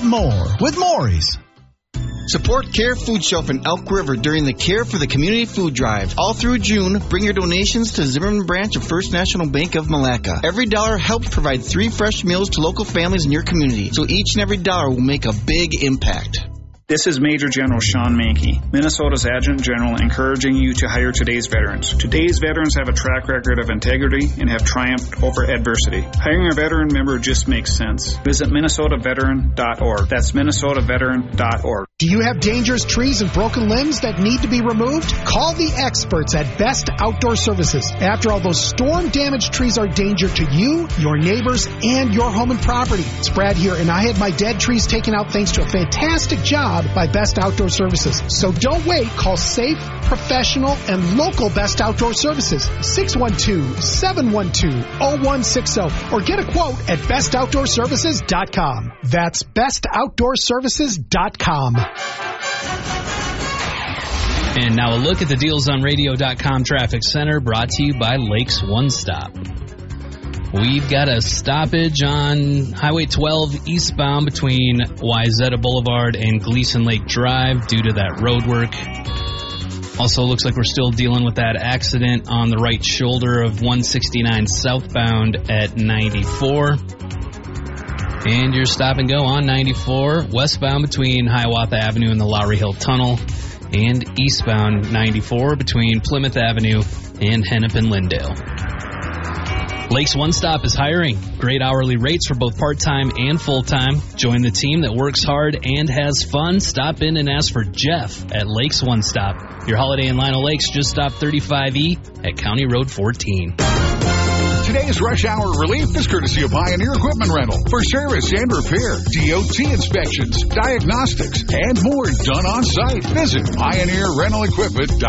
more with Maury's. Support Care Food Shelf in Elk River during the Care for the Community Food Drive. All through June, bring your donations to Zimmerman branch of First National Bank of Malacca. Every dollar helps provide 3 fresh meals to local families in your community, so each and every dollar will make a big impact. This is Major General Sean Mankey, Minnesota's Adjutant General, encouraging you to hire today's veterans. Today's veterans have a track record of integrity and have triumphed over adversity. Hiring a veteran member just makes sense. Visit MinnesotaVeteran.org. That's MinnesotaVeteran.org. Do you have dangerous trees and broken limbs that need to be removed? Call the experts at Best Outdoor Services. After all, those storm-damaged trees are a danger to you, your neighbors, and your home and property. It's Brad here, and I had my dead trees taken out thanks to a fantastic job by Best Outdoor Services. So don't wait. Call safe, professional, and local Best Outdoor Services. 612-712-0160 or get a quote at bestoutdoorservices.com. That's bestoutdoorservices.com. And now a look at the DealsOnRadio.com Traffic Center, brought to you by Lakes One Stop. We've got a stoppage on Highway 12 eastbound between Wayzata Boulevard and Gleason Lake Drive due to that road work. Also looks like we're still dealing with that accident on the right shoulder of 169 southbound at 94. And your stop and go on 94 westbound between Hiawatha Avenue and the Lowry Hill Tunnel, and eastbound 94 between Plymouth Avenue and Hennepin-Lyndale. Lakes One Stop is hiring. Great hourly rates for both part-time and full-time. Join the team that works hard and has fun. Stop in and ask for Jeff at Lakes One Stop. Your Holiday in Lino Lakes just stop 35E at County Road 14. Today's Rush Hour Relief is courtesy of Pioneer Equipment Rental for service and repair, DOT inspections, diagnostics, and more done on site. Visit PioneerRentalEquipment.com.